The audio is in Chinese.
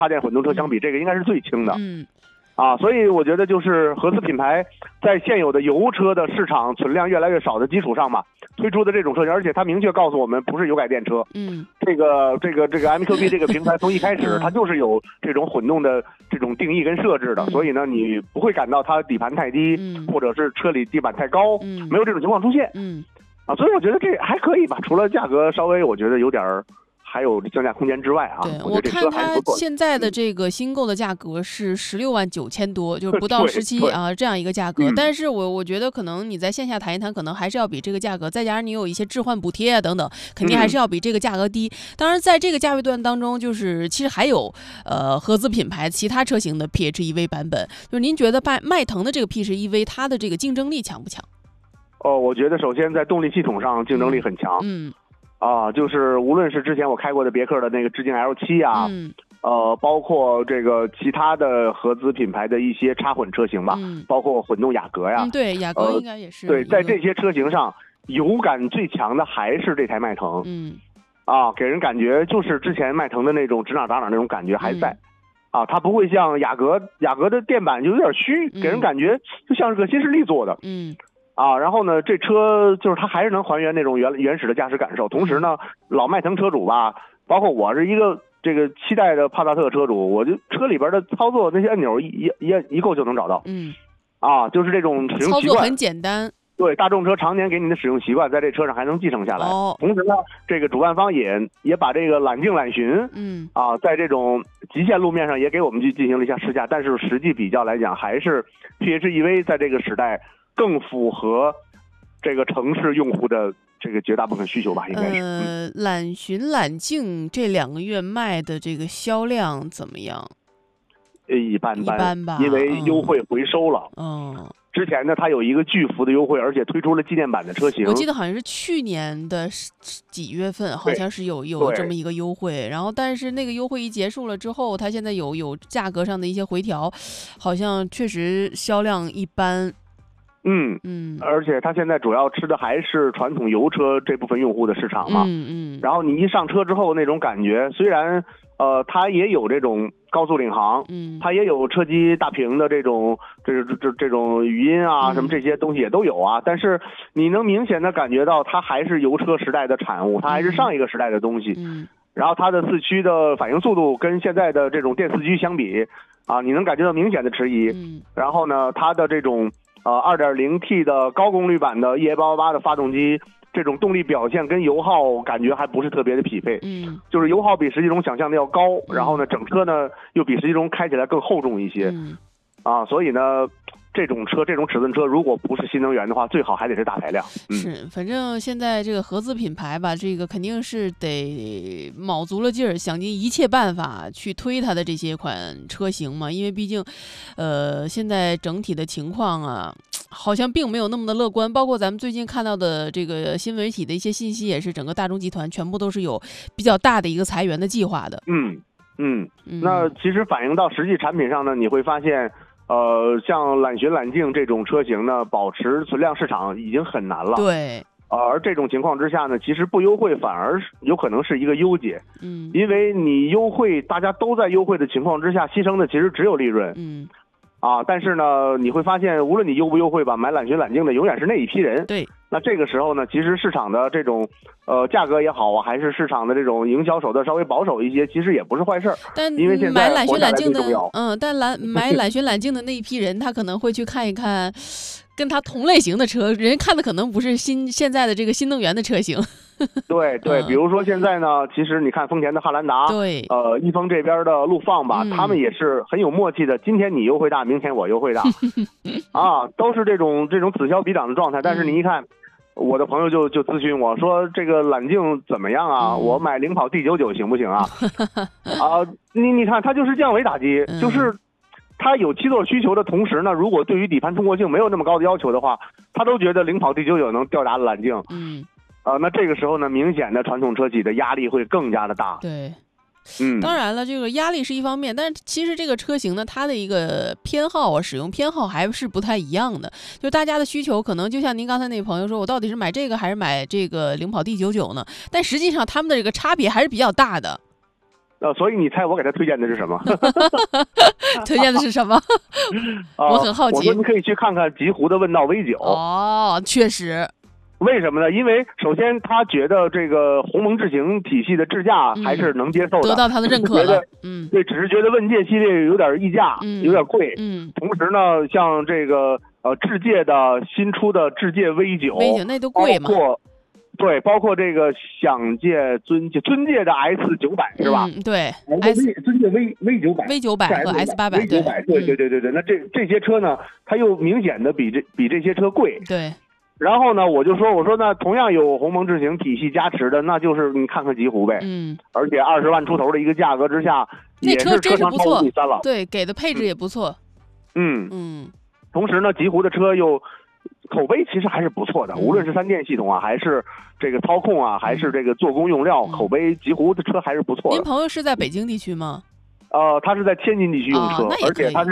插电混动车相比，这个应该是最轻的。所以我觉得就是合资品牌在现有的油车的市场存量越来越少的基础上嘛，推出的这种车型，而且它明确告诉我们不是油改电车。这个 MQB 这个平台从一开始它就是有这种混动的这种定义跟设置的，所以呢你不会感到它底盘太低，或者是车里地板太高，没有这种情况出现。所以我觉得这还可以吧，除了价格稍微我觉得有点还有降价空间之外啊。 对，我看它现在的这个新购的价格是16.9万多，就是不到17啊这样一个价格。但是我觉得可能你在线下谈一谈，可能还是要比这个价格，再加上你有一些置换补贴啊等等，肯定还是要比这个价格低。当然，在这个价位段当中，就是其实还有合资品牌其他车型的 PHEV 版本。就是您觉得迈腾的这个 PHEV 它的这个竞争力强不强？ 我觉得首先在动力系统上竞争力很强。就是无论是之前我开过的别克的那个致敬 L7 啊，包括这个其他的合资品牌的一些插混车型吧，包括混动雅阁呀， 对，雅阁应该也是。 对，在这些车型上，油感最强的还是这台迈腾。给人感觉就是之前迈腾的那种指哪打哪那种感觉还在。它不会像雅阁的电板就有点虚，给人感觉就像是个新势力做的。然后呢，这车就是它还是能还原那种原始的驾驶感受。同时呢，老迈腾车主吧，包括我是一个这个7代的帕萨特车主，我就车里边的操作那些按钮一够就能找到。就是这种使用习惯操作很简单。 对，大众车常年给你的使用习惯，在这车上还能继承下来。同时呢，这个主办方也把这个揽境揽巡，在这种极限路面上也给我们去进行了一下试驾。但是实际比较来讲，还是 PHEV 在这个时代更符合这个城市用户的这个绝大部分需求吧，应该是。 揽巡揽境这2个月卖的这个销量怎么样？ 一般吧， 因为优惠回收了。之前呢，它有一个巨幅的优惠，而且推出了纪念版的车型。 我记得好像是去年的几月份，好像是有这么一个优惠。然后，但是那个优惠一结束了之后，它现在有价格上的一些回调，好像确实销量一般。 而且它现在主要吃的还是传统油车这部分用户的市场嘛。然后你一上车之后那种感觉，虽然它也有这种高速领航，它也有车机大屏的这种语音啊，什么这些东西也都有啊。但是你能明显的感觉到它还是油车时代的产物，它还是上一个时代的东西。然后它的4驱的反应速度跟现在的这种电4驱相比你能感觉到明显的迟疑。然后呢，它的这种2.0T 的高功率版的 EA888 的发动机，这种动力表现跟油耗感觉还不是特别的匹配。就是油耗比实际中想象的要高，然后呢整车呢又比实际中开起来更厚重一些。所以呢这种尺寸车如果不是新能源的话，最好还得是大排量。 是，反正现在这个合资品牌吧，这个肯定是得卯足了劲儿，想尽一切办法去推它的这些款车型嘛。因为毕竟现在整体的情况啊好像并没有那么的乐观，包括咱们最近看到的这个新媒体的一些信息，也是整个大众集团全部都是有比较大的一个裁员的计划的。 那其实反映到实际产品上呢，你会发现像揽巡揽境这种车型呢，保持存量市场已经很难了。 对。 而这种情况之下呢，其实不优惠反而有可能是一个优解。因为你优惠，大家都在优惠的情况之下，牺牲的其实只有利润。但是呢，你会发现，无论你优不优惠吧，买揽巡揽境的永远是那一批人。 对。 那这个时候呢，其实市场的这种价格也好还是市场的这种营销手段稍微保守一些，其实也不是坏事儿。 但因为现在买揽巡揽境的，买揽巡揽境的那一批人，他可能会去看一看跟他同类型的车，人看的可能不是现在的这个新能源的车型。 对，比如说现在呢，其实你看丰田的汉兰达， 对， 一丰这边的陆放吧，他们也是很有默契的，今天你优惠大，明天我优惠大，都是这种此消彼长的状态。但是你一看，我的朋友就咨询我说，这个揽境怎么样啊？我买领跑 D99行不行啊？你看，它就是降维打击，就是它有7座需求的同时呢，如果对于底盘通过性没有那么高的要求的话，他都觉得领跑 D99能吊打揽境。那这个时候呢，明显的传统车企的压力会更加的大。 对。当然了，这个压力是一方面，但是其实这个车型呢，它的一个偏好使用偏好还是不太一样的。就大家的需求可能就像您刚才那朋友说，我到底是买这个还是买这个领跑 D99呢？但实际上他们的这个差别还是比较大的。 所以你猜我给他推荐的是什么？ 推荐的是什么？我很好奇。 我说你可以去看看极狐的问道 V9。 哦，确实。 为什么呢？因为首先他觉得这个鸿蒙智行体系的智驾还是能接受的， 得到他的认可了。 对，只是觉得问界系列有点溢价，有点贵。同时呢，像这个智界的新出的智界 V9， 那都贵嘛。 对，包括这个享界、尊界的 S900是吧？ 对， 尊界 V900 和 S800。 对。那这些车呢，它又明显的比这些车贵。 对。 然后呢，我说那同样有鸿蒙智行体系加持的，那就是你看看极狐呗。而且20万出头的一个价格之下， 那车真是不错。 第三了。 对，给的配置也不错。 同时呢，极狐的车又口碑其实还是不错的，无论是3电系统啊，还是这个操控啊，还是这个做工用料，口碑极狐的车还是不错的。 您朋友是在北京地区吗？ 他是在天津地区用车，而且他是